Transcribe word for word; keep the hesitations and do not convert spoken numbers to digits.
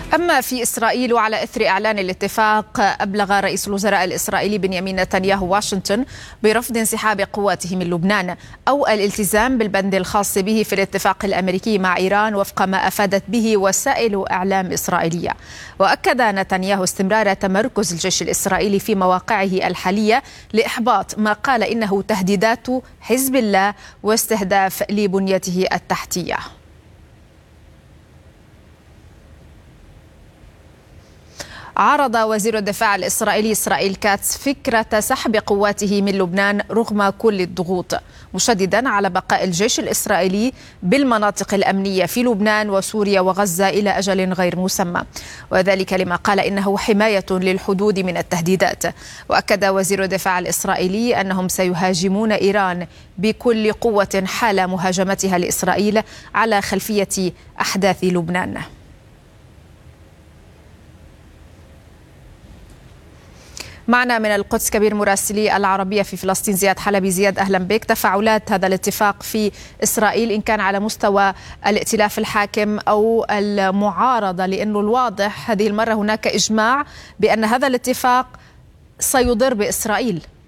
أما في إسرائيل، وعلى إثر إعلان الاتفاق، أبلغ رئيس الوزراء الإسرائيلي بنيامين نتنياهو واشنطن برفض انسحاب قواته من لبنان أو الالتزام بالبند الخاص به في الاتفاق الأمريكي مع إيران وفق ما أفادت به وسائل إعلام إسرائيلية. وأكد نتنياهو استمرار تمركز الجيش الإسرائيلي في مواقعه الحالية لإحباط ما قال إنه تهديدات حزب الله واستهداف لبنيته التحتية. عارض وزير الدفاع الإسرائيلي إسرائيل كاتس فكرة سحب قواته من لبنان رغم كل الضغوط، مشددا على بقاء الجيش الإسرائيلي بالمناطق الأمنية في لبنان وسوريا وغزة إلى أجل غير مسمى، وذلك لما قال إنه حماية للحدود من التهديدات. وأكد وزير الدفاع الإسرائيلي أنهم سيهاجمون إيران بكل قوة حال مهاجمتها لإسرائيل على خلفية أحداث لبنان. معنا من القدس كبير مراسلي العربية في فلسطين زياد حلبي. زياد، أهلا بك. تفاعلات هذا الاتفاق في إسرائيل إن كان على مستوى الائتلاف الحاكم أو المعارضة، لأنه الواضح هذه المرة هناك إجماع بأن هذا الاتفاق سيضر بإسرائيل.